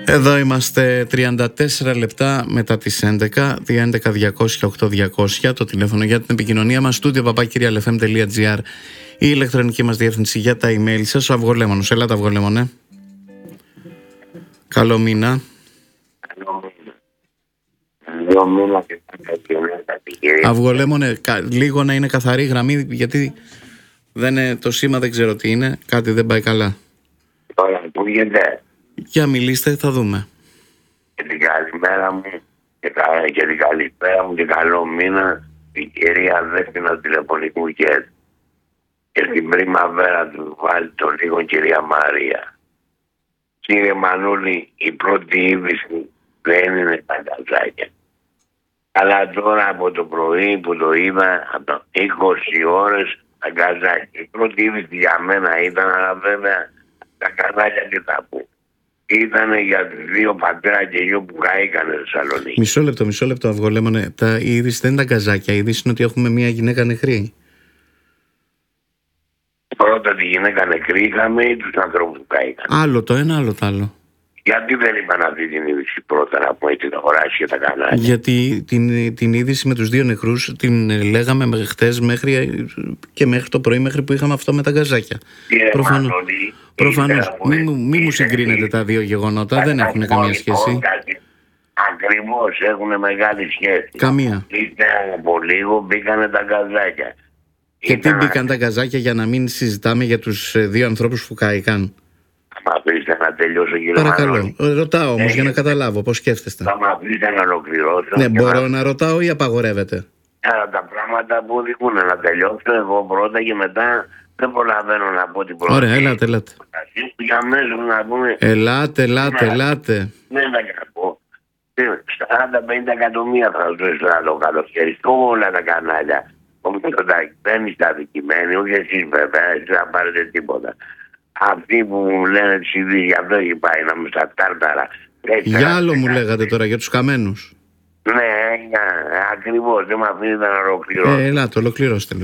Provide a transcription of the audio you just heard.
Εδώ είμαστε 34 λεπτά μετά τις 11, 11-200-8200, το τηλέφωνο για την επικοινωνία μας, studio@alfm.gr, η ηλεκτρονική μας διεύθυνση για τα email σας. Ο Αυγολέμονος, έλα τα Αυγολέμονε. Καλό μήνα. Αυγολέμονε, λίγο να είναι καθαρή γραμμή, γιατί το σήμα δεν ξέρω τι είναι, κάτι δεν πάει καλά. Τώρα ακούγεται. Για μιλήστε, θα δούμε. Και την καλημέρα μου και την καλησπέρα μου και καλό μήνα η κυρία Δέσποινα τηλεφωνικού και στην πριμαβέρα του βάλει το λίγο κυρία Μαρία. Κύριε Μανούλη, η πρώτη είδηση δεν είναι τα καζάκια. Αλλά τώρα από το πρωί που το είδα, από το 20 ώρες τα καζάκια. Η πρώτη είδηση για μένα ήταν, αλλά βέβαια τα καζάκια και τα πού. Ήτανε για τους δύο πατέρα και γιο που καήκανε στη Θεσσαλονίκη. Μισό λεπτό Αυγολέμονε. Η είδηση δεν είναι τα καζάκια. Η είδηση είναι ότι έχουμε μια γυναίκα νεκρή. Πρώτα τη γυναίκα νεκρή είχαμε ή τους ανθρώπους που καήκανε. Άλλο το ένα, άλλο το άλλο. Γιατί δεν είπαν αυτή την είδηση πρώτα να πούμε την αγοράσει και τα κανάλια? Γιατί την είδηση με τους δύο νεκρούς την λέγαμε χτες μέχρι το πρωί, μέχρι που είχαμε αυτό με τα καζάκια. Προφανώς. Μην μου συγκρίνετε τα δύο γεγονότα, δεν έχουν καμία σχέση. Ακριβώς, έχουν μεγάλη σχέση. Καμία. Είτε από λίγο μπήκανε τα καζάκια. Και τι μπήκαν τα καζάκια για να μην συζητάμε για τους δύο ανθρώπους που κάηκαν? Θα μ' αφήσετε να τελειώσω, κύριε Παρακαλώ. Μανώλη. Ρωτάω όμως για να καταλάβω πώς σκέφτεστε. Θα μ' αφήσετε να ολοκληρώσω. Ναι, μπορώ να ρωτάω ή απαγορεύεται? Τα πράγματα που οδηγούν να τελειώσω εγώ πρώτα και μετά δεν προλαβαίνω να πω την πρώτη. Ωραία, ελάτε. Για μέσα να πούμε. Ελάτε. Ναι, να πω. 40-50 εκατομμύρια θα δώσω το καλοκαίρι. Όλα τα κανάλια. Ο Μητσοτάκης δεν είστε αδικημένοι, ούτε εσείς βέβαια, εσείς δεν πάρετε τίποτα. Αυτοί που λένε τις ειδήσεις, γι' αυτό έχει πάει να μου στα τάρταρα. Για άλλο μου λέγατε τώρα, για τους καμένους. Ναι, ακριβώς, δεν με αφήνετε να ολοκληρώσω. Ελάτε, ολοκληρώστε.